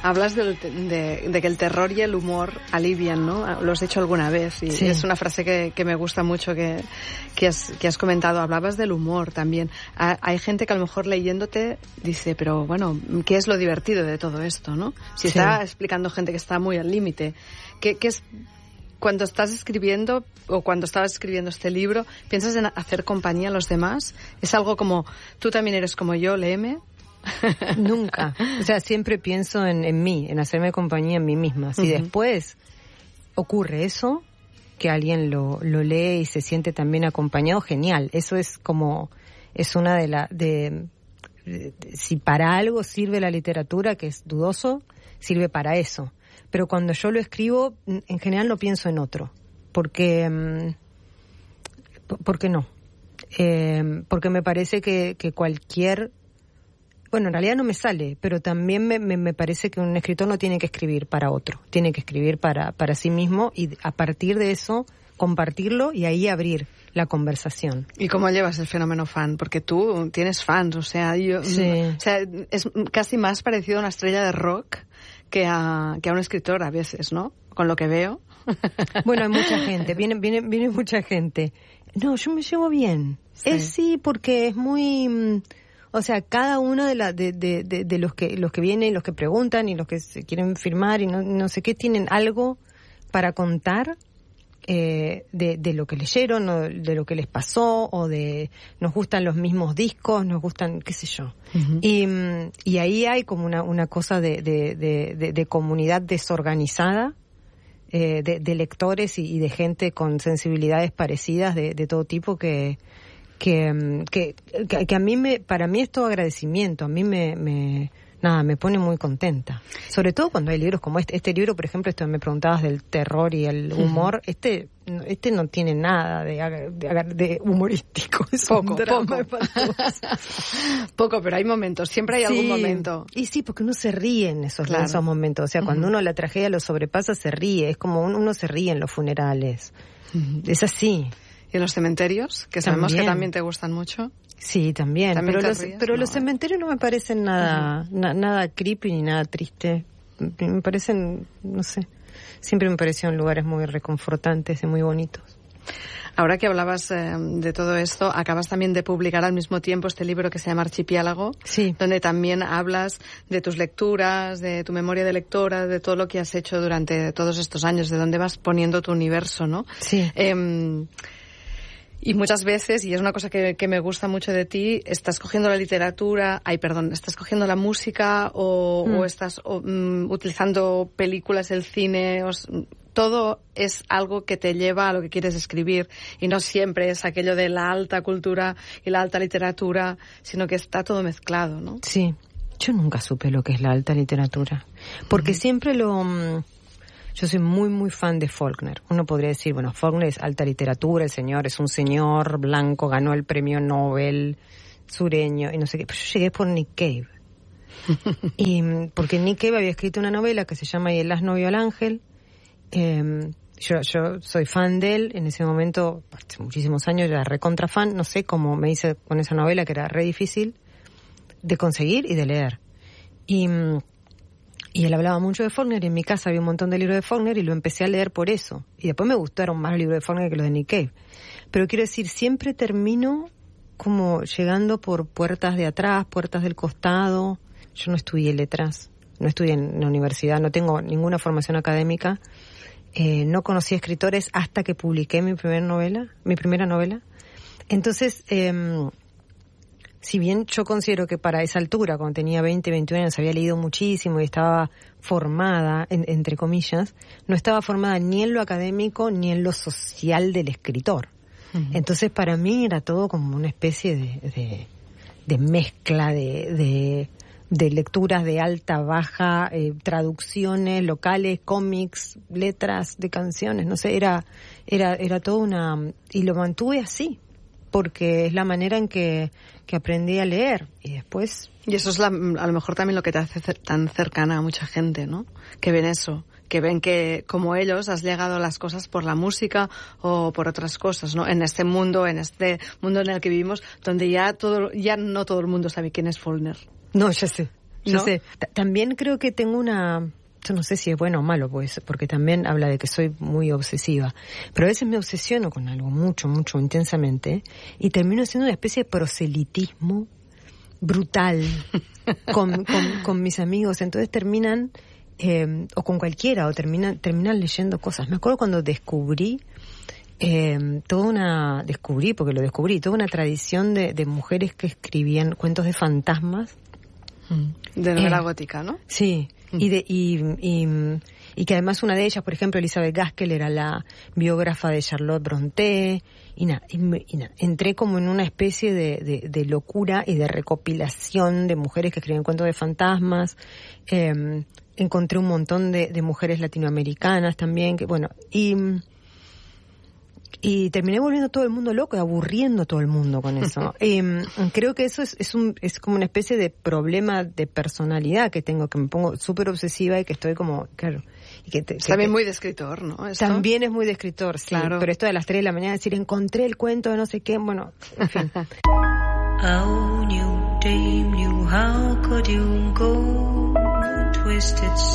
Hablas de que el terror y el humor alivian, ¿no? Lo has hecho alguna vez y Sí. es una frase que me gusta mucho que has comentado. Hablabas del humor también. Hay gente que a lo mejor leyéndote dice, pero bueno, ¿qué es lo divertido de todo esto, no? Si Sí. está explicando gente que está muy al límite, ¿qué es? Cuando estás escribiendo o cuando estabas escribiendo este libro, ¿piensas en hacer compañía a los demás? ¿Es algo como, tú también eres como yo, léeme? Nunca. O sea, siempre pienso en mí, en hacerme compañía en mí misma. Si después ocurre eso, que alguien lo lee y se siente también acompañado, genial. Eso es como, es una si para algo sirve la literatura, que es dudoso, sirve para eso. Pero cuando yo lo escribo, en general no pienso en otro. Porque no. Porque me parece que cualquier... Bueno, en realidad no me sale, pero también me parece que un escritor no tiene que escribir para otro. Tiene que escribir para sí mismo y a partir de eso compartirlo y ahí abrir la conversación. ¿Y cómo llevas el fenómeno fan? Porque tú tienes fans, o sea, Sí. o sea, es casi más parecido a una estrella de rock que a un escritor a veces, ¿no? Con lo que veo. Bueno, hay mucha gente, viene mucha gente. No, yo me llevo bien. Sí. Sí, porque es muy... O sea, cada uno de los que vienen, los que preguntan y los que se quieren firmar y no sé qué, tienen algo para contar de lo que leyeron o de lo que les pasó o nos gustan los mismos discos, nos gustan, qué sé yo. Uh-huh. Y ahí hay como una cosa de comunidad desorganizada, de lectores y de gente con sensibilidades parecidas de todo tipo que a mí para mí es todo agradecimiento. A mí me pone muy contenta. Sobre todo cuando hay libros como este libro, por ejemplo, esto me preguntabas del terror y el humor. Este no tiene nada de humorístico. Es poco, un drama poco. espantoso. Poco, pero hay momentos. Siempre hay algún momento. Y sí, porque uno se ríe en esos momentos. O sea, cuando uno la tragedia lo sobrepasa, se ríe. Es como uno se ríe en los funerales. Es así. ¿Y en los cementerios? Que sabemos que también te gustan mucho. Sí, también. Pero los cementerios no me parecen nada creepy ni nada triste. Me parecen, no sé, siempre me parecieron lugares muy reconfortantes y muy bonitos. Ahora que hablabas de todo esto, acabas también de publicar al mismo tiempo este libro que se llama Archipiélago, sí, donde también hablas de tus lecturas, de tu memoria de lectora, de todo lo que has hecho durante todos estos años, de dónde vas poniendo tu universo, ¿no? Sí. Y muchas veces, y es una cosa que me gusta mucho de ti, estás cogiendo la literatura, estás cogiendo la música o estás utilizando películas, el cine, todo es algo que te lleva a lo que quieres escribir y no siempre es aquello de la alta cultura y la alta literatura, sino que está todo mezclado, ¿no? Sí, yo nunca supe lo que es la alta literatura, porque siempre yo soy muy, muy fan de Faulkner. Uno podría decir, bueno, Faulkner es alta literatura, el señor es un señor blanco, ganó el premio Nobel, sureño, y no sé qué. Pero yo llegué por Nick Cave. Y porque Nick Cave había escrito una novela que se llama Y el asno vio al ángel. Yo soy fan de él. En ese momento, hace muchísimos años, yo era recontra fan. No sé cómo me hice con esa novela, que era re difícil de conseguir y de leer. Y él hablaba mucho de Faulkner y en mi casa había un montón de libros de Faulkner y lo empecé a leer por eso. Y después me gustaron más los libros de Faulkner que los de Nick Cave. Pero quiero decir, siempre termino como llegando por puertas de atrás, puertas del costado. Yo no estudié letras, no estudié en la universidad, no tengo ninguna formación académica. No conocí escritores hasta que publiqué mi primera novela. Entonces, si bien yo considero que para esa altura, cuando tenía 20, 21 años, había leído muchísimo y estaba formada, entre comillas, no estaba formada ni en lo académico ni en lo social del escritor. Uh-huh. Entonces, para mí era todo como una especie de mezcla de lecturas de alta, baja, traducciones locales, cómics, letras de canciones, no sé, era todo y lo mantuve así, porque es la manera en que aprendí a leer y después... Y eso es a lo mejor también lo que te hace tan cercana a mucha gente, ¿no? Que ven eso, que ven que como ellos has llegado a las cosas por la música o por otras cosas, ¿no? En este mundo en el que vivimos, donde ya no todo el mundo sabe quién es Faulkner. No, ya sé. Yo sé. También creo que tengo yo no sé si es bueno o malo, pues, porque también habla de que soy muy obsesiva. Pero a veces me obsesiono con algo mucho, mucho, intensamente, y termino haciendo una especie de proselitismo brutal con mis amigos. Entonces terminan, o con cualquiera, o terminan leyendo cosas. Me acuerdo cuando descubrí, toda una tradición de mujeres que escribían cuentos de fantasmas. De novela gótica, ¿no? Sí. Y que además una de ellas, por ejemplo, Elizabeth Gaskell, era la biógrafa de Charlotte Brontë, y entré como en una especie de locura y de recopilación de mujeres que escribían cuentos de fantasmas. Encontré un montón de mujeres latinoamericanas también, que bueno, y terminé volviendo todo el mundo loco y aburriendo a todo el mundo con eso. Creo que eso es como una especie de problema de personalidad que tengo, que me pongo súper obsesiva y que estoy como, claro. Y que también muy de escritor, ¿no? ¿Esto? También es muy de escritor, sí. Claro. Pero esto de las 3 de la mañana, decir, encontré el cuento de no sé qué, bueno, en fin. Oh, new dame, new, how could you go twisted